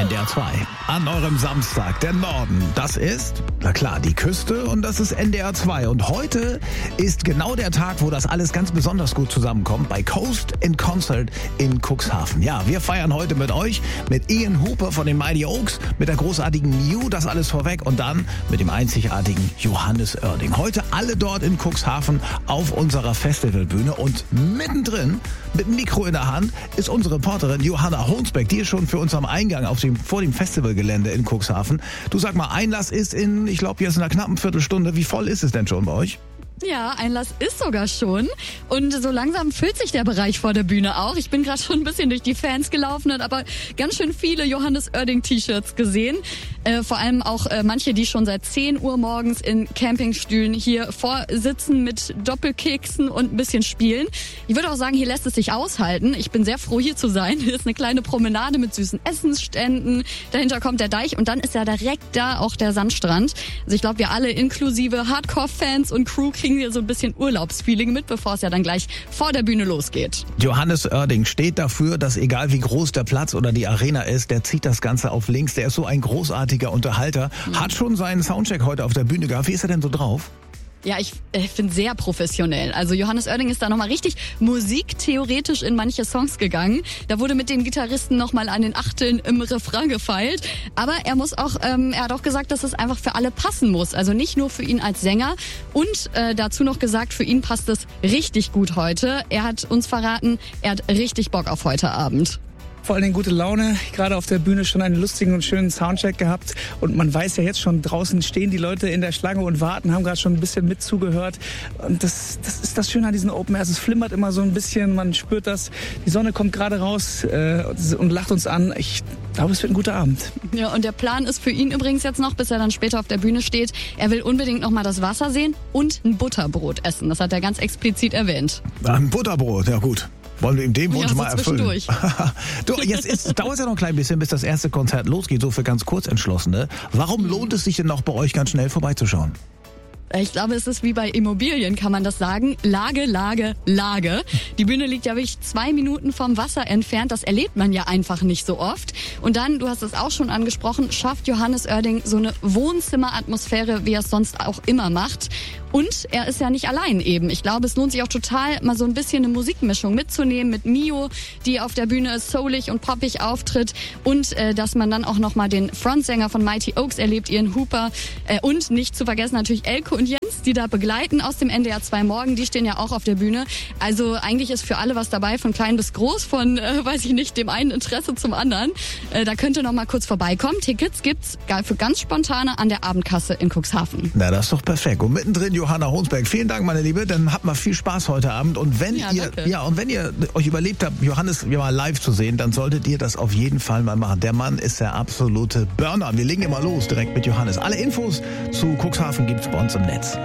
NDR 2. An eurem Samstag, der Norden. Das ist, na klar, die Küste und das ist NDR 2. Und heute ist genau der Tag, wo das alles ganz besonders gut zusammenkommt bei Coast in Concert in Cuxhaven. Ja, wir feiern heute mit euch, mit Ian Hooper von den Mighty Oaks, mit der großartigen Mew, das alles vorweg und dann mit dem einzigartigen Johannes Oerding. Heute alle dort in Cuxhaven auf unserer Festivalbühne und mittendrin, mit dem Mikro in der Hand, ist unsere Reporterin Johanna Honsbeck, die ist schon für uns am Eingang vor dem Festivalgelände in Cuxhaven. Du, sag mal, Einlass ist in, ich glaube, jetzt in einer knappen Viertelstunde. Wie voll ist es denn schon bei euch? Ja, Einlass ist sogar schon. Und so langsam füllt sich der Bereich vor der Bühne auch. Ich bin gerade schon ein bisschen durch die Fans gelaufen und aber ganz schön viele Johannes Oerding T-Shirts gesehen. Vor allem auch manche, die schon seit 10 Uhr morgens in Campingstühlen hier vorsitzen mit Doppelkeksen und ein bisschen spielen. Ich würde auch sagen, hier lässt es sich aushalten. Ich bin sehr froh, hier zu sein. Hier ist eine kleine Promenade mit süßen Essensständen. Dahinter kommt der Deich und dann ist ja direkt da auch der Sandstrand. Also ich glaube, wir alle inklusive Hardcore-Fans und Crew kriegen hier so ein bisschen Urlaubsfeeling mit, bevor es ja dann gleich vor der Bühne losgeht. Johannes Oerding steht dafür, dass egal wie groß der Platz oder die Arena ist, der zieht das Ganze auf links. Der ist so ein großartiger Unterhalter. Hat schon seinen Soundcheck heute auf der Bühne gehabt. Wie ist er denn so drauf? Ja, ich finde sehr professionell. Also Johannes Oerding ist da nochmal richtig musiktheoretisch in manche Songs gegangen. Da wurde mit den Gitarristen nochmal an den Achteln im Refrain gefeilt. Aber er muss auch, er hat auch gesagt, dass es einfach für alle passen muss. Also nicht nur für ihn als Sänger. Und dazu noch gesagt, für ihn passt es richtig gut heute. Er hat uns verraten, er hat richtig Bock auf heute Abend. Vor allen Dingen gute Laune, gerade auf der Bühne schon einen lustigen und schönen Soundcheck gehabt und man weiß ja jetzt schon, draußen stehen die Leute in der Schlange und warten, haben gerade schon ein bisschen mit zugehört und das ist das Schöne an diesen Open Airs, es flimmert immer so ein bisschen, man spürt das, die Sonne kommt gerade raus und lacht uns an, ich glaube, es wird ein guter Abend. Ja, und der Plan ist für ihn übrigens jetzt noch, bis er dann später auf der Bühne steht, er will unbedingt noch mal das Wasser sehen und ein Butterbrot essen, das hat er ganz explizit erwähnt. Ein Butterbrot, ja gut. Wollen wir ihm den Wunsch mal erfüllen? Du, jetzt dauert es ja noch ein klein bisschen, bis das erste Konzert losgeht, so für ganz Kurzentschlossene. Warum lohnt es sich denn noch bei euch ganz schnell vorbeizuschauen? Ich glaube, es ist wie bei Immobilien, kann man das sagen. Lage, Lage, Lage. Die Bühne liegt ja wirklich 2 Minuten vom Wasser entfernt. Das erlebt man ja einfach nicht so oft. Und dann, du hast es auch schon angesprochen, schafft Johannes Oerding so eine Wohnzimmeratmosphäre, wie er es sonst auch immer macht. Und er ist ja nicht allein eben. Ich glaube, es lohnt sich auch total, mal so ein bisschen eine Musikmischung mitzunehmen mit Mew, die auf der Bühne soulig und poppig auftritt. Und dass man dann auch nochmal den Frontsänger von Mighty Oaks erlebt, Ian Hooper. Und nicht zu vergessen natürlich Elko und Jens, die da begleiten aus dem NDR 2 Morgen. Die stehen ja auch auf der Bühne. Also eigentlich ist für alle was dabei, von klein bis groß, von, weiß ich nicht, dem einen Interesse zum anderen. Da könnt ihr noch mal kurz vorbeikommen. Tickets gibt's für ganz spontane an der Abendkasse in Cuxhaven. Na, das ist doch perfekt. Und mittendrin Johanna Honsbeck. Vielen Dank, meine Liebe. Dann habt mal viel Spaß heute Abend. Und wenn ihr euch überlebt habt, Johannes mal live zu sehen, dann solltet ihr das auf jeden Fall mal machen. Der Mann ist der absolute Burner. Wir legen immer los direkt mit Johannes. Alle Infos zu Cuxhaven gibt's bei uns im Netz.